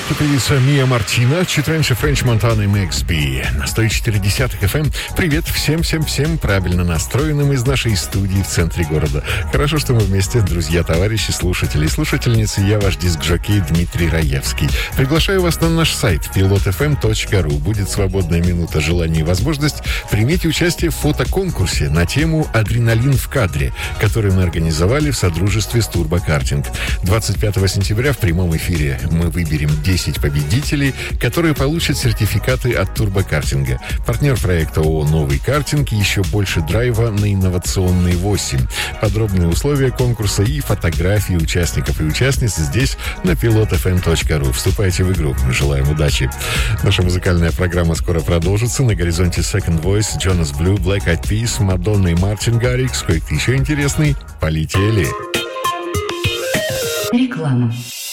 Это певица Мия Мартина, чуть раньше Френч Монтана и Мэкс Би. На 104.10 FM. Привет всем правильно настроенным из нашей студии в центре города. Хорошо, что мы вместе, друзья, товарищи, слушатели и слушательницы. Я ваш диск-жокей Дмитрий Раевский. Приглашаю вас на наш сайт pilotfm.ru. Будет свободная минута, желание и возможность. Примите участие в фотоконкурсе на тему «Адреналин в кадре», который мы организовали в содружестве с Турбокартинг. 25 сентября в прямом эфире мы выберем 10 победителей, которые получат сертификаты от Турбокартинга. Партнер проекта ООО «Новый картинг». Еще больше драйва на инновационный 8. Подробные условия конкурса и фотографии участников и участниц здесь на pilotfm.ru. Вступайте в игру. Желаем удачи. Наша музыкальная программа скоро продолжится. На горизонте Second Voice, Jonas Blue, Black Eyed Peas, Мадонна и Мартин Гаррикс. Кое-кто еще интересный. Полетели. Реклама.